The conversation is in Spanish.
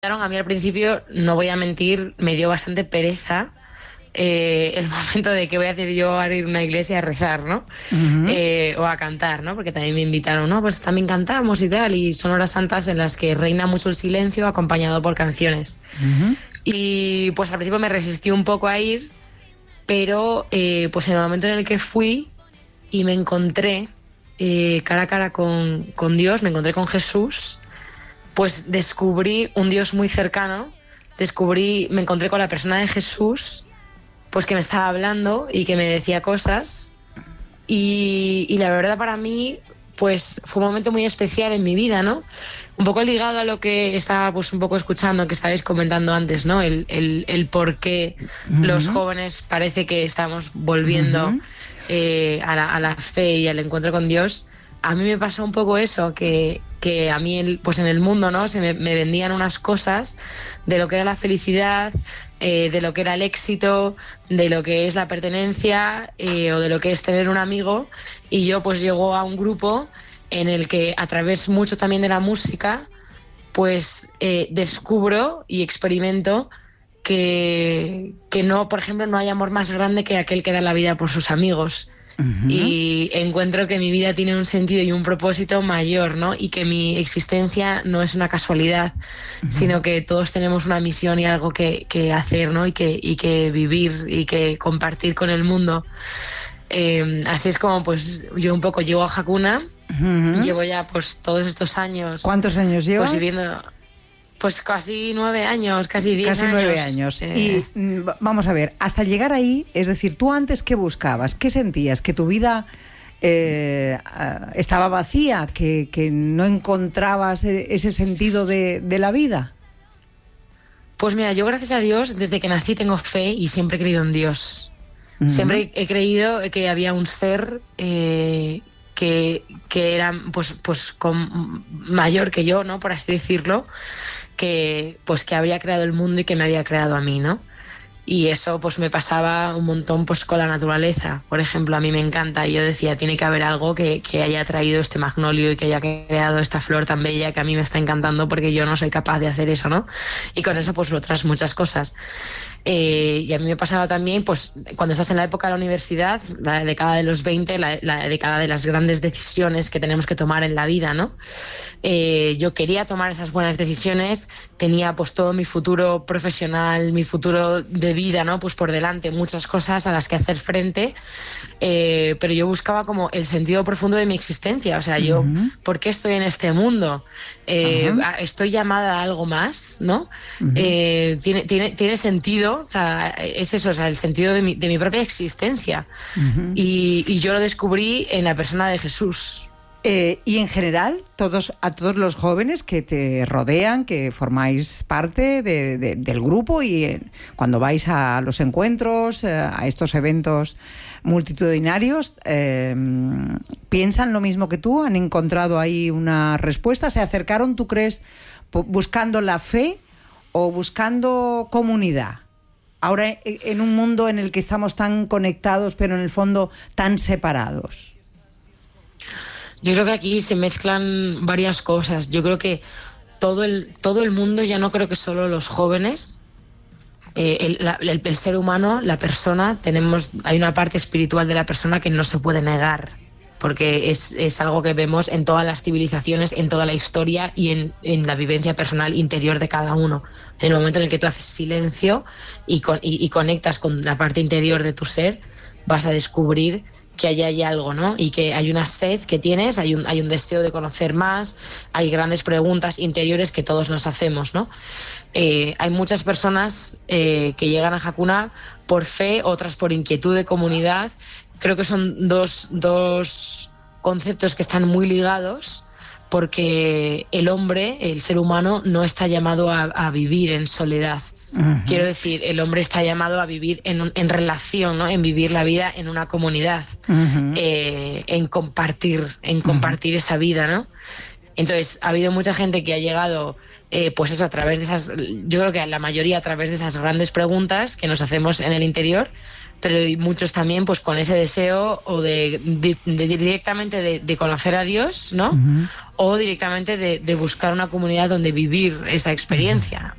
A mí al principio, no voy a mentir, me dio bastante pereza el momento de que voy a hacer yo a ir a una iglesia a rezar, ¿no? O a cantar, ¿no? Porque también me invitaron, ¿no? Pues también cantamos y tal, y son horas santas en las que reina mucho el silencio acompañado por canciones. Y pues al principio me resistí un poco a ir, pero pues en el momento en el que fui y me encontré cara a cara con Dios, me encontré con Jesús, pues descubrí un Dios muy cercano, me encontré con la persona de Jesús, pues que me estaba hablando y que me decía cosas, y la verdad para mí pues fue un momento muy especial en mi vida, ¿no? Un poco ligado a lo que estaba pues un poco escuchando, que estabais comentando antes, ¿no? El por qué los jóvenes parece que estamos volviendo a la fe y al encuentro con Dios. A mí me pasó un poco eso, que a mí pues en el mundo, ¿no? Me vendían unas cosas de lo que era la felicidad, de lo que era el éxito, de lo que es la pertenencia, o de lo que es tener un amigo, y yo pues llego a un grupo en el que, a través mucho también de la música, pues descubro y experimento que no, por ejemplo, no hay amor más grande que aquel que da la vida por sus amigos. Y encuentro que mi vida tiene un sentido y un propósito mayor, ¿no? Y que mi existencia no es una casualidad, sino que todos tenemos una misión y algo que hacer, ¿no? Y que vivir y que compartir con el mundo. Así es como pues yo un poco llego a Hakuna. Llevo ya pues todos estos años. ¿Cuántos años llevas? Pues viviendo... Pues casi 9 años, casi 10 años. Casi 9 años. Y vamos a ver, hasta llegar ahí, es decir, ¿tú antes qué buscabas? ¿Qué sentías? ¿Que tu vida estaba vacía? ¿Que no encontrabas ese sentido de la vida? Pues mira, yo gracias a Dios, desde que nací tengo fe y siempre he creído en Dios. Siempre he creído que había un ser que era pues mayor que yo, ¿no? Por así decirlo, que habría creado el mundo y que me había creado a mí, ¿no? Y eso pues me pasaba un montón pues con la naturaleza. Por ejemplo, a mí me encanta, y yo decía, tiene que haber algo que haya traído este magnolio y que haya creado esta flor tan bella que a mí me está encantando, porque yo no soy capaz de hacer eso, ¿no? Y con eso pues otras muchas cosas. Y a mí me pasaba también, pues cuando estás en la época de la universidad, la década de los 20, la década de las grandes decisiones que tenemos que tomar en la vida, ¿no? Yo quería tomar esas buenas decisiones, tenía pues todo mi futuro profesional, mi futuro de vida, ¿no? Pues por delante, muchas cosas a las que hacer frente, pero yo buscaba como el sentido profundo de mi existencia, o sea, yo, ¿por qué estoy en este mundo? Estoy llamada a algo más, ¿no? Tiene sentido, o sea, es eso, o sea, el sentido de mi propia existencia. Y yo lo descubrí en la persona de Jesús. Y en general, a todos los jóvenes que te rodean, que formáis parte del grupo, y cuando vais a los encuentros, a estos eventos multitudinarios, ¿piensan lo mismo que tú? ¿Han encontrado ahí una respuesta? ¿Se acercaron, tú crees, buscando la fe o buscando comunidad? Ahora, en un mundo en el que estamos tan conectados, pero en el fondo tan separados. Yo creo que aquí se mezclan varias cosas. Yo creo que todo el mundo, ya no creo que solo los jóvenes, el ser humano, la persona, hay una parte espiritual de la persona que no se puede negar, porque es algo que vemos en todas las civilizaciones, en toda la historia y en la vivencia personal interior de cada uno. En el momento en el que tú haces silencio y conectas con la parte interior de tu ser, vas a descubrir que allá hay algo, ¿no? Y que hay una sed que tienes, hay un deseo de conocer más, hay grandes preguntas interiores que todos nos hacemos, ¿no? Hay muchas personas que llegan a Hakuna por fe, otras por inquietud de comunidad. Creo que son dos conceptos que están muy ligados, porque el hombre, el ser humano, no está llamado a vivir en soledad. Quiero decir, el hombre está llamado a vivir en relación, ¿no? En vivir la vida en una comunidad, en compartir esa vida, ¿no? Entonces, ha habido mucha gente que ha llegado pues eso, a través de esas, yo creo que la mayoría a través de esas grandes preguntas que nos hacemos en el interior, pero muchos también pues con ese deseo o de directamente de conocer a Dios, ¿no? O directamente de buscar una comunidad donde vivir esa experiencia.